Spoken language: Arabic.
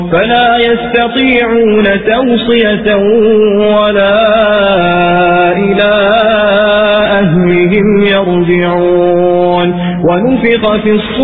فلا يستطيعون توصية ولا إلى أهلهم يرجعون. ونفخ في الصور